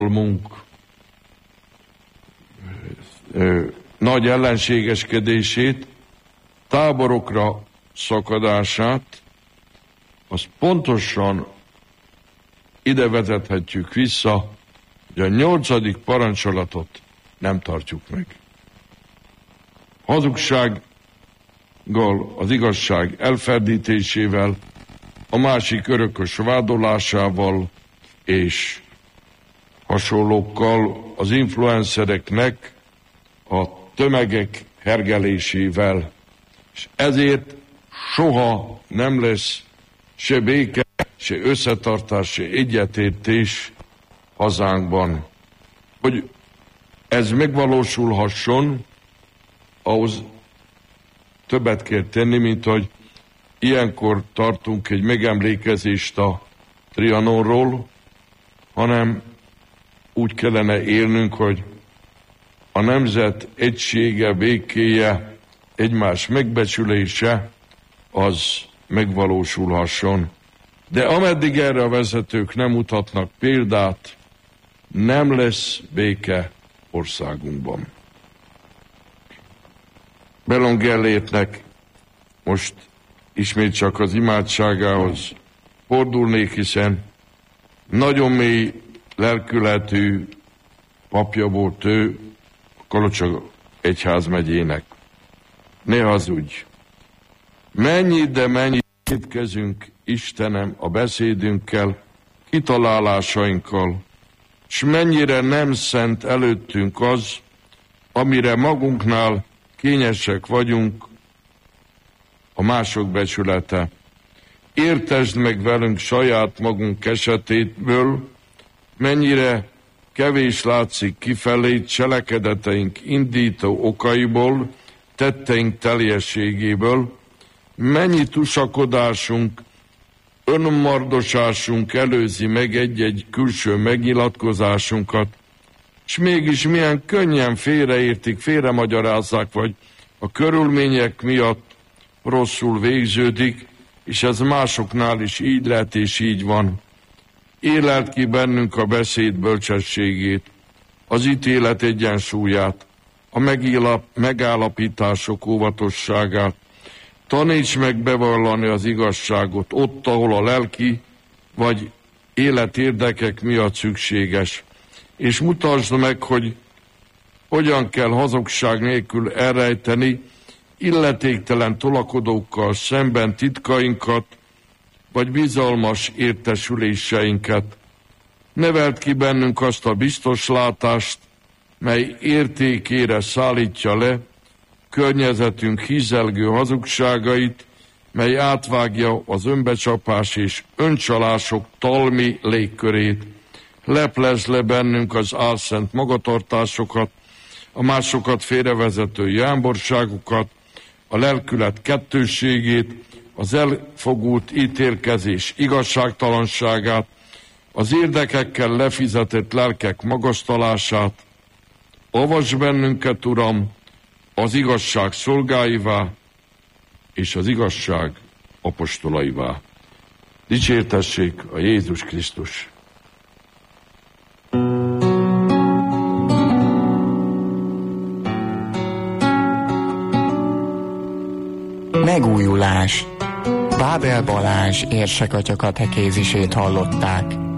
nagy ellenségeskedését, táborokra szakadását, azt pontosan ide vezethetjük vissza, hogy a 8. parancsolatot nem tartjuk meg. Hazugsággal, az igazság elferdítésével, a másik örökös vádolásával és hasonlókkal, az influencereknek a tömegek hergelésével. És ezért soha nem lesz se béke, se összetartás, se egyetértés hazánkban. Hogy ez megvalósulhasson, ahhoz többet kell tenni, mint hogy ilyenkor tartunk egy megemlékezést a Trianonról, hanem úgy kellene élnünk, hogy a nemzet egysége, békéje, egymás megbecsülése, az megvalósulhasson. De ameddig erre a vezetők nem mutatnak példát, nem lesz béke országunkban. Bellon Gellétnek most ismét csak az imádságához fordulnék, hiszen nagyon mély lelkületű papja volt ő a Kalocsai egyházmegyének. Ne hazudj! Mennyit ítkezünk, Istenem, a beszédünkkel, kitalálásainkkal, s mennyire nem szent előttünk az, amire magunknál kényesek vagyunk, a mások becsülete. Értesd meg velünk saját magunk esetéből, mennyire kevés látszik kifelé cselekedeteink indító okaiból, tetteink teljességéből, mennyi tusakodásunk, önmardosásunk előzi meg egy-egy külső megnyilatkozásunkat, és mégis milyen könnyen félreértik, félremagyarázzák, vagy a körülmények miatt rosszul végződik, és ez másoknál is így lehet és így van. Élelt ki bennünk a beszéd bölcsességét, az ítélet egyensúlyát, a megállapítások óvatosságát. Taníts meg bevallani az igazságot ott, ahol a lelki vagy életérdekek miatt szükséges, és mutasd meg, hogy hogyan kell hazugság nélkül elrejteni illetéktelen tolakodókkal szemben titkainkat, vagy bizalmas értesüléseinket. Neveld ki bennünk azt a biztos látást, mely értékére szállítja le környezetünk hízelgő hazugságait, mely átvágja az önbecsapás és öncsalások talmi légkörét. Leplezd le bennünk az álszent magatartásokat, a másokat félrevezető jámborságokat, a lelkület kettősségét, az elfogult ítélkezés igazságtalanságát, az érdekekkel lefizetett lelkek magasztalását. Avasd bennünket, Uram, az igazság szolgáivá és az igazság apostolaivá. Dicsértessék a Jézus Krisztus! Megújulás. Bábel Balázs érsekatya katekézisét hallották.